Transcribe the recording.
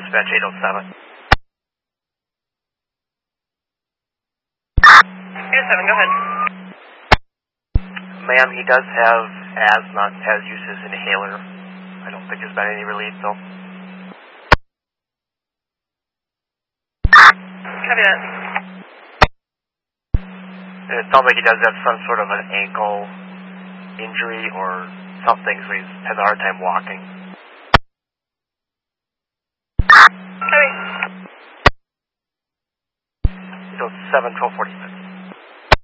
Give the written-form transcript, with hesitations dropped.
dispatch 807. 807, go ahead. Ma'am, he does have asthma, has used his inhaler. I don't think there's been any relief, though. Copy that. And it sounds like he does have some sort of an ankle injury or something, so he has a hard time walking. Copy. 807, 1245.